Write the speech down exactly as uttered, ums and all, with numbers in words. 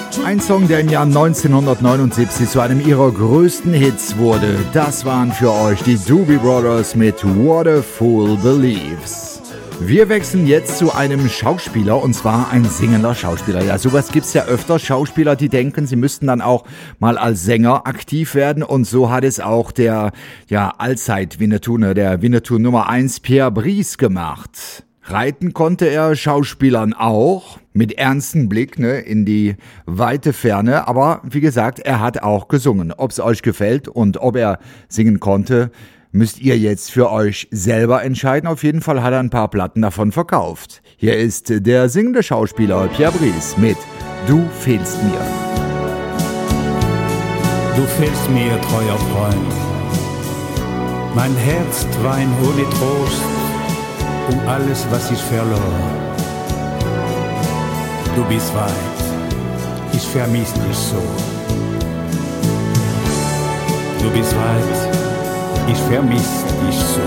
Ein Song, der im Jahr neunzehnhundertneunundsiebzig zu einem ihrer größten Hits wurde. Das waren für euch die Doobie Brothers mit What a Fool Believes. Wir wechseln jetzt zu einem Schauspieler, und zwar ein singender Schauspieler. Ja, sowas gibt's ja öfter. Schauspieler, die denken, sie müssten dann auch mal als Sänger aktiv werden. Und so hat es auch der ja Allzeit-Winnetou, ne, der Winnetou Nummer eins, Pierre Brice, gemacht. Reiten konnte er, Schauspielern auch, mit ernstem Blick ne, in die weite Ferne. Aber wie gesagt, er hat auch gesungen. Ob es euch gefällt und ob er singen konnte, müsst ihr jetzt für euch selber entscheiden. Auf jeden Fall hat er ein paar Platten davon verkauft. Hier ist der singende Schauspieler Pierre Brice mit Du fehlst mir. Du fehlst mir, treuer Freund. Mein Herz weint ohne Trost um alles, was ich verlor. Du bist weit, ich vermiss dich so. Du bist weit, ich vermiss dich so.